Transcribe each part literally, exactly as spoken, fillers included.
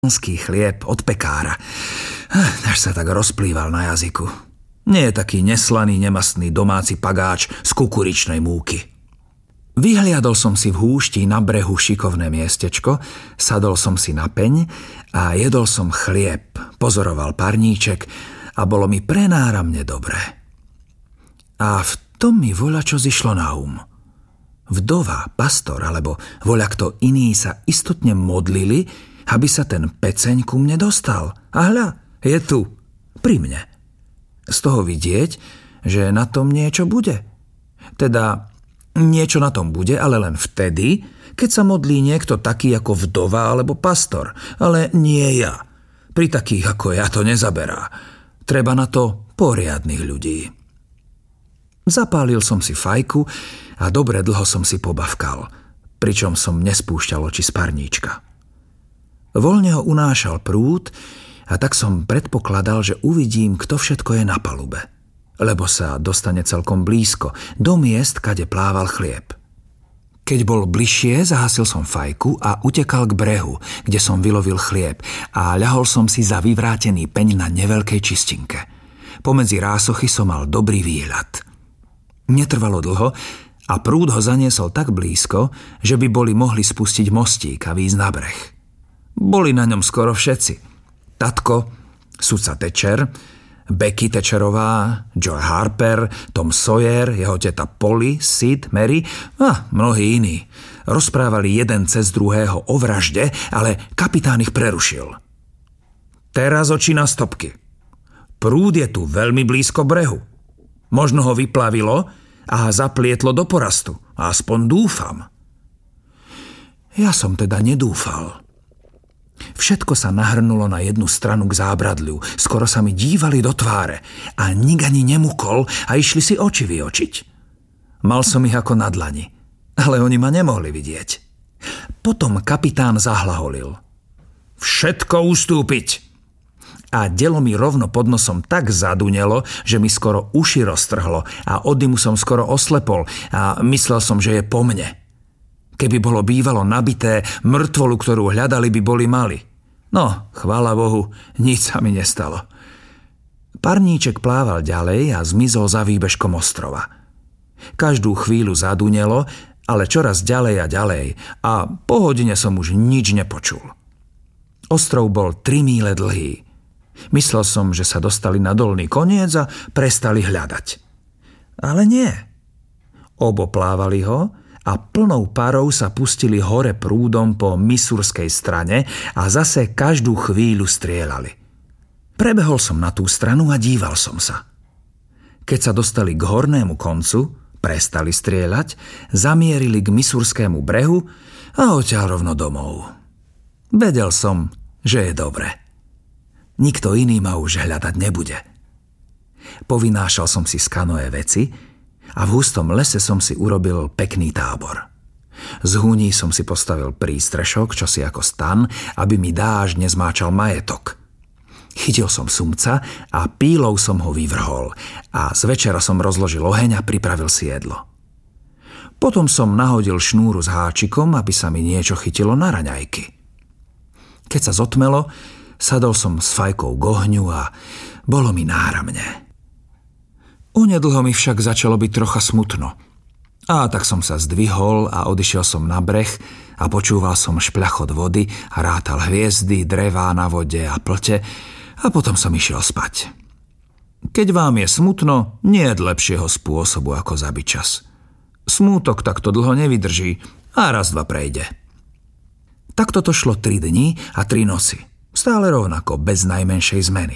Slnský chlieb od pekára. Až sa tak rozplýval na jazyku. Nie je taký neslaný, nemastný domáci pagáč z kukuričnej múky. Vyhliadol som si v húšti na brehu šikovné miestečko, sadol som si na peň a jedol som chlieb, pozoroval parníček a bolo mi prenáramne dobré. A v tom mi voľačo zišlo na um. Vdova, pastor alebo voľakto iný sa istotne modlili, aby sa ten peceň ku mne dostal. A hľa, je tu, pri mne. Z toho vidieť, že na tom niečo bude. Teda niečo na tom bude, ale len vtedy, keď sa modlí niekto taký ako vdova alebo pastor. Ale nie ja. Pri takých ako ja to nezaberá. Treba na to poriadnych ľudí. Zapálil som si fajku a dobre dlho som si pobavkal, pričom som nespúšťal oči z parníčka. Voľne ho unášal prúd a tak som predpokladal, že uvidím, kto všetko je na palube, lebo sa dostane celkom blízko, do miest, kade plával chlieb. Keď bol bližšie, zahasil som fajku a utekal k brehu, kde som vylovil chlieb a ľahol som si za vyvrátený peň na neveľkej čistinke. Pomedzi rásochy som mal dobrý výhľad. Netrvalo dlho a prúd ho zaniesol tak blízko, že by boli mohli spustiť mostík a výjsť na breh. Boli na ňom skoro všetci. Tatko, sudca Thatcher, Becky Thatcherová, Joe Harper, Tom Sawyer, jeho teta Polly, Sid, Mary a mnohí iní. Rozprávali jeden cez druhého o vražde, ale kapitán ich prerušil. Teraz oči na stopky. Prúd je tu veľmi blízko brehu. Možno ho vyplavilo a zaplietlo do porastu. Aspoň dúfam. Ja som teda nedúfal. Všetko sa nahrnulo na jednu stranu k zábradliu. Skoro sa mi dívali do tváre a nik ani nemukol a išli si oči vyočiť. Mal som ich ako na dlani, ale oni ma nemohli vidieť. Potom kapitán zahlaholil. Všetko ustúpiť! A delo mi rovno pod nosom tak zadunelo, že mi skoro uši roztrhlo a od dymu som skoro oslepol a myslel som, že je po mne. Keby bolo bývalo nabité, mŕtvolu, ktorú hľadali, by boli mali. No, chvála Bohu, nič sa mi nestalo. Parníček plával ďalej a zmizol za výbežkom ostrova. Každú chvíľu zadunelo, ale čoraz ďalej a ďalej a po hodine som už nič nepočul. Ostrov bol tri míle dlhý. Myslel som, že sa dostali na dolný koniec a prestali hľadať. Ale nie. Obo plávali ho a plnou parou sa pustili hore prúdom po Missourskej strane a zase každú chvíľu strieľali. Prebehol som na tú stranu a díval som sa. Keď sa dostali k hornému koncu, prestali strieľať, zamierili k Missourskému brehu a odtiaľ rovno domov. Vedel som, že je dobre. Nikto iný ma už hľadať nebude. Povynášal som si z kanoe veci a v hustom lese som si urobil pekný tábor. Z húní som si postavil prístrešok, čosi ako stan, aby mi dážď nezmáčal majetok. Chytil som sumca a pílou som ho vyvrhol a z večera som rozložil oheň a pripravil si jedlo. Potom som nahodil šnúru s háčikom, aby sa mi niečo chytilo na raňajky. Keď sa zotmelo, sadol som s fajkou k ohňu a bolo mi náramne. Onedlho mi však začalo byť trocha smutno. A tak som sa zdvihol a odišiel som na breh a počúval som špľachot vody a rátal hviezdy, drevá na vode a plte a potom som išiel spať. Keď vám je smutno, nie je lepšieho spôsobu ako zabiť čas. Smútok takto dlho nevydrží a raz dva prejde. Takto to šlo tri dni a tri noci. Stále rovnako, bez najmenšej zmeny.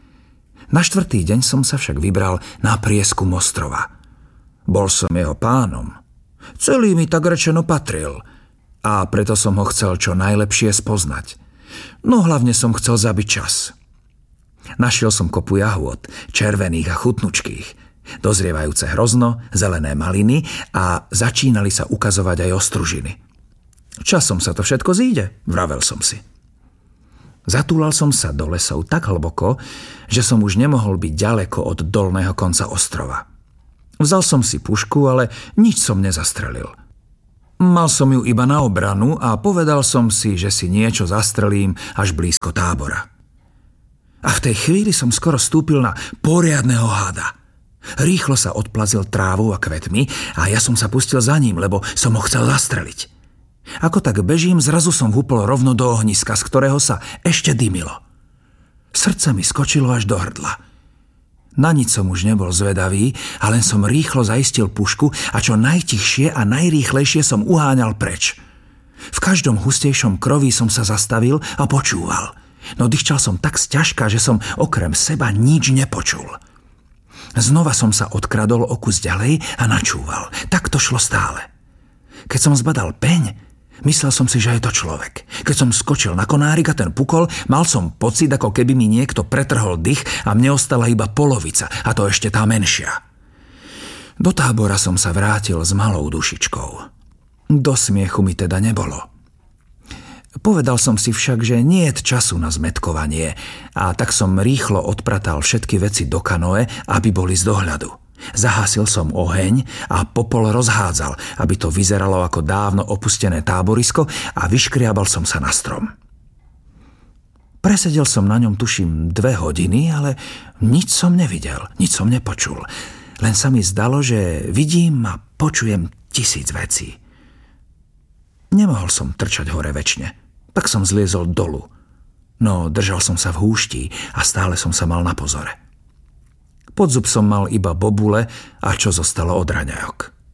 Na štvrtý deň som sa však vybral na prieskum ostrova. Bol som jeho pánom. Celý mi tak rečeno patril a preto som ho chcel čo najlepšie spoznať. No hlavne som chcel zabiť čas. Našiel som kopu jahôd, červených a chutnučkých, dozrievajúce hrozno, zelené maliny a začínali sa ukazovať aj ostružiny. Časom sa to všetko zíde, vravel som si. Zatúlal som sa do lesov tak hlboko, že som už nemohol byť ďaleko od dolného konca ostrova. Vzal som si pušku, ale nič som nezastrelil. Mal som ju iba na obranu a povedal som si, že si niečo zastrelím až blízko tábora. A v tej chvíli som skoro stúpil na poriadneho hada. Rýchlo sa odplazil trávou a kvetmi a ja som sa pustil za ním, lebo som ho chcel zastreliť. Ako tak bežím, zrazu som húpol rovno do ohniska, z ktorého sa ešte dymilo. Srdce mi skočilo až do hrdla. Na nič som už nebol zvedavý a len som rýchlo zaistil pušku a čo najtichšie a najrýchlejšie som uháňal preč. V každom hustejšom kroví som sa zastavil a počúval. No dýchčal som tak sťažka, že som okrem seba nič nepočul. Znova som sa odkradol o kus ďalej a načúval. Tak to šlo stále. Keď som zbadal peň, myslel som si, že je to človek. Keď som skočil na konárik a ten pukol, mal som pocit, ako keby mi niekto pretrhol dych a mne ostala iba polovica, a to ešte tá menšia. Do tábora som sa vrátil s malou dušičkou. Do smiechu mi teda nebolo. Povedal som si však, že nie je času na zmätkovanie a tak som rýchlo odpratal všetky veci do kanoe, aby boli z dohľadu. Zahasil som oheň a popol rozhádzal, aby to vyzeralo ako dávno opustené táborisko a vyškriabal som sa na strom. Presedel som na ňom tuším dve hodiny, ale nič som nevidel, nič som nepočul. Len sa mi zdalo, že vidím a počujem tisíc vecí. Nemohol som trčať hore večne, tak som zliezol dolu. No držal som sa v húšti a stále som sa mal na pozore. Pod zub som mal iba bobule a čo zostalo od raňajok.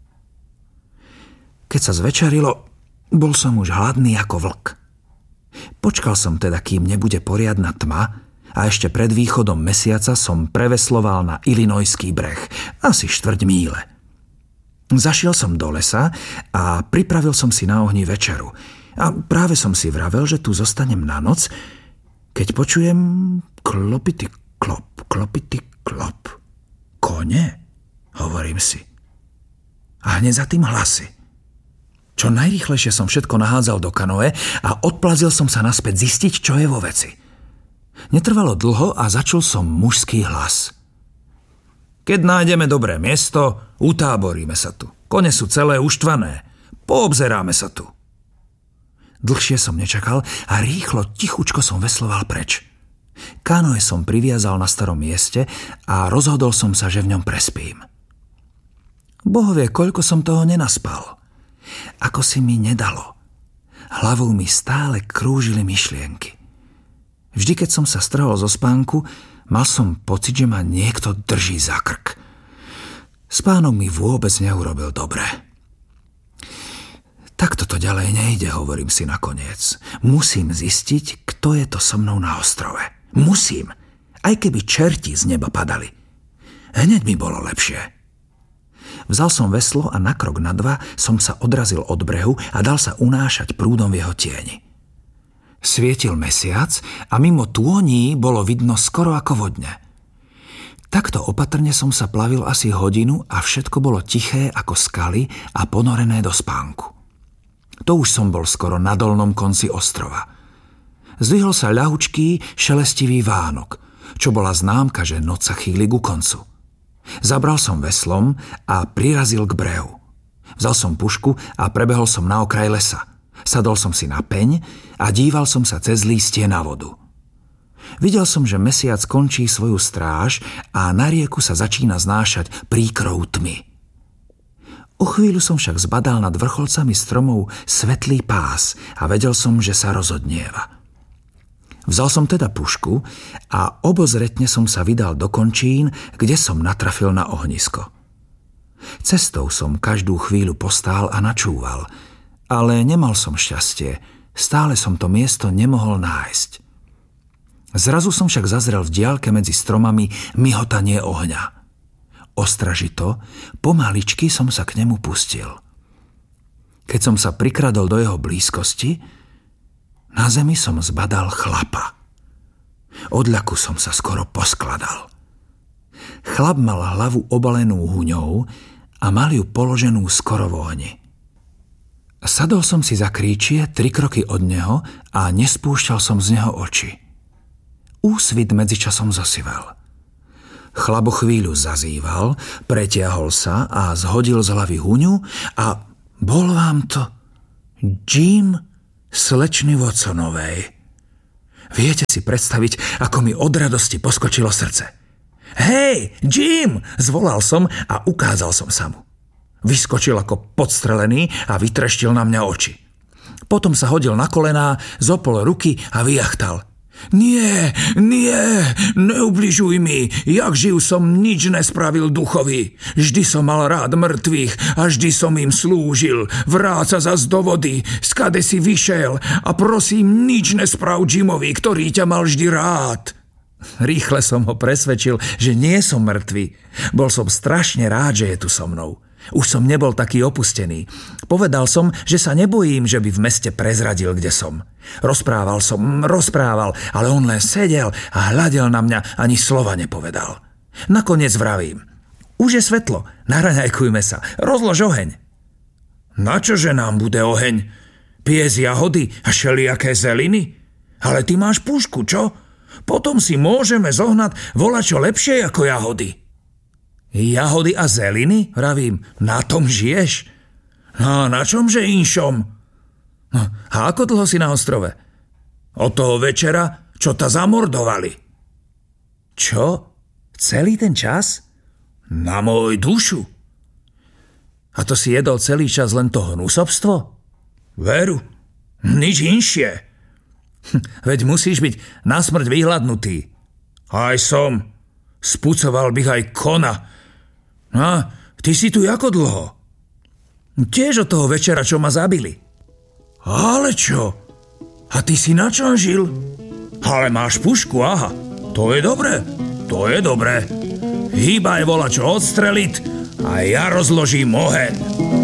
Keď sa zvečerilo, bol som už hladný ako vlk. Počkal som teda, kým nebude poriadna tma a ešte pred východom mesiaca som prevesloval na Illinoiský breh, asi štvrť míle. Zašiel som do lesa a pripravil som si na ohni večeru. A práve som si vravel, že tu zostanem na noc, keď počujem klopity klop, klopity klop. Kone? Hovorím si. A hneď za tým hlasy. Čo najrýchlejšie som všetko nahádzal do kanoe a odplazil som sa naspäť zistiť, čo je vo veci. Netrvalo dlho a začul som mužský hlas. Keď nájdeme dobré miesto, utáboríme sa tu. Kone sú celé uštvané. Poobzeráme sa tu. Dlhšie som nečakal a rýchlo, tichučko som vesloval preč. Kanoe som priviazal na starom mieste a rozhodol som sa, že v ňom prespím. Bohovie, koľko som toho nenaspal. Ako si mi nedalo. Hlavou mi stále krúžili myšlienky. Vždy, keď som sa strhol zo spánku, mal som pocit, že ma niekto drží za krk. Spánok mi vôbec neurobil dobre. Takto to ďalej nejde, hovorím si nakoniec. Musím zistiť, kto je to so mnou na ostrove. Musím, aj keby čerti z neba padali. Hneď mi bolo lepšie. Vzal som veslo a na krok na dva som sa odrazil od brehu a dal sa unášať prúdom v jeho tieni. Svietil mesiac a mimo tôní bolo vidno skoro ako vodne. Takto opatrne som sa plavil asi hodinu a všetko bolo tiché ako skaly a ponorené do spánku. To už som bol skoro na dolnom konci ostrova. Zdvihol sa ľahučký, šelestivý vánok, čo bola známka, že noc sa chýli ku koncu. Zabral som veslom a prirazil k brehu. Vzal som pušku a prebehol som na okraj lesa. Sadol som si na peň a díval som sa cez lístie na vodu. Videl som, že mesiac končí svoju stráž a na rieku sa začína znášať príkrov tmy. O chvíľu som však zbadal nad vrcholcami stromov svetlý pás a vedel som, že sa rozhodnieva. Vzal som teda pušku a obozretne som sa vydal do končín, kde som natrafil na ohnisko. Cestou som každú chvíľu postál a načúval, ale nemal som šťastie, stále som to miesto nemohol nájsť. Zrazu som však zazrel v diaľke medzi stromami mihotanie ohňa. Ostražito, pomaličky som sa k nemu pustil. Keď som sa prikradol do jeho blízkosti, na zemi som zbadal chlapa. Od ľaku som sa skoro poskladal. Chlap mal hlavu obalenú huňou a mal ju položenú skoro v ohni. Sadol som si za kríčie tri kroky od neho a nespúšťal som z neho oči. Úsvit medzičasom zosival. Chlap o chvíľu zazýval, pretiahol sa a zhodil z hlavy huňu a bol vám to Jim, slečny Watsonovej. Viete si predstaviť, ako mi od radosti poskočilo srdce. Hej, Jim, zvolal som a ukázal som sa mu. Vyskočil ako podstrelený a vytreštil na mňa oči. Potom sa hodil na kolená, zopol ruky a vyjachtal. Nie, nie, neubližuj mi, jak živ som nič nespravil duchovi. Vždy som mal rád mŕtvych a vždy som im slúžil. Vráť sa zas do vody, skade si vyšel a prosím, nič nesprav Jimovi, ktorý ťa mal vždy rád. Rýchle som ho presvedčil, že nie som mŕtvy. Bol som strašne rád, že je tu so mnou. Už som nebol taký opustený. Povedal som, že sa nebojím, že by v meste prezradil, kde som. Rozprával som, rozprával, ale on len sedel a hľadel na mňa, ani slova nepovedal. Nakoniec vravím. Už je svetlo, naraňajkujme sa, rozlož oheň. Načože nám bude oheň? Pies jahody a šelijaké zeliny? Ale ty máš pušku, čo? Potom si môžeme zohnať volačo lepšie ako jahody. Jahody a zeliny? Vravím, na tom žiješ? A na čomže inšom? No, a ako dlho si na ostrove? Od toho večera, čo ta zamordovali. Čo? Celý ten čas? Na môj dušu. A to si jedol celý čas len to hnusobstvo? Veru, nič inšie. Veď musíš byť na smrť vyhladnutý. Aj som. Spucoval bych aj kona. A ty si tu ako dlho? Tiež od toho večera, čo ma zabili. Ale čo? A ty si na čom žil? Ale máš pušku, aha. To je dobré, to je dobré. Hýbaj volačo odstreliť a ja rozložím oheň.